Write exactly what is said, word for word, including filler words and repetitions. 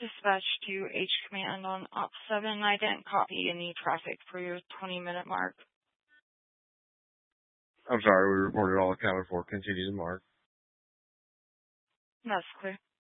dispatch to H Command on Op seven. I didn't copy any traffic for your twenty-minute mark. I'm sorry, we reported all accounted for. Continue to mark. That's clear.